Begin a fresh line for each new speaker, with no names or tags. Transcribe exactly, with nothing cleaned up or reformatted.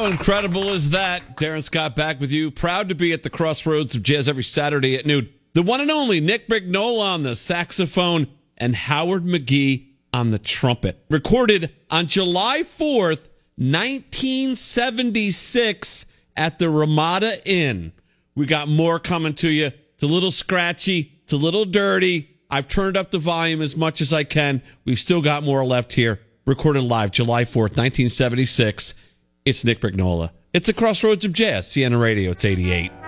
How incredible is that? Darren Scott back with you. Proud to be at the crossroads of jazz every Saturday at noon. The one and only Nick Brignola on the saxophone and Howard McGee on the trumpet. Recorded on July fourth, nineteen seventy-six at the Ramada Inn. We got more coming to you. It's a little scratchy. It's a little dirty. I've turned up the volume as much as I can. We've still got more left here. Recorded live July fourth, nineteen seventy-six. It's Nick Brignola. It's the Crossroads of Jazz, C N N Radio. It's eighty-eight.